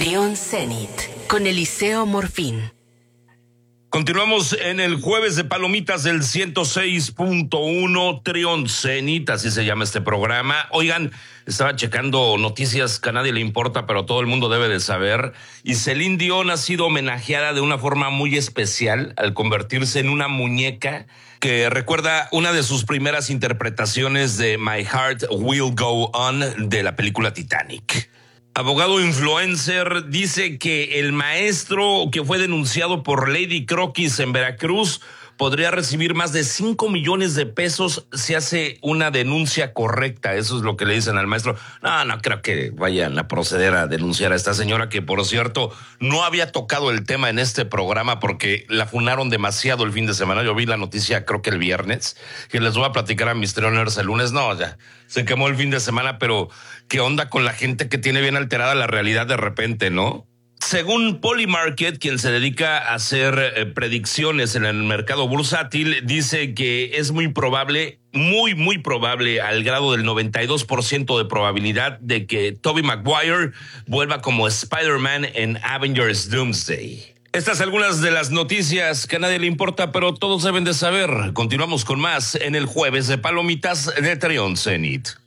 Trión Zenit con Eliseo Morfín. Continuamos en el jueves de palomitas del 106.1 Trión Zenit, así se llama este programa. Oigan, estaba checando noticias que a nadie le importa, pero todo el mundo debe de saber. Y Celine Dion ha sido homenajeada de una forma muy especial al convertirse en una muñeca que recuerda una de sus primeras interpretaciones de My Heart Will Go On de la película Titanic. Abogado influencer dice que el maestro que fue denunciado por Lady Croquis en Veracruz podría recibir más de 5 millones de pesos si hace una denuncia correcta. Eso es lo que le dicen al maestro. No creo que vayan a proceder a denunciar a esta señora, que por cierto no había tocado el tema en este programa porque la funaron demasiado el fin de semana. Yo vi la noticia creo que el viernes, que les voy a platicar a mis Trioners el lunes. No, ya se quemó el fin de semana, pero ¿qué onda con la gente que tiene bien alterada la realidad de repente, no? Según Polymarket, quien se dedica a hacer predicciones en el mercado bursátil, dice que es muy probable, muy probable, al grado del 92% de probabilidad de que Tobey Maguire vuelva como Spider-Man en Avengers Doomsday. Estas algunas de las noticias que a nadie le importa, pero todos deben de saber. Continuamos con más en el jueves de palomitas de Trión Zenit.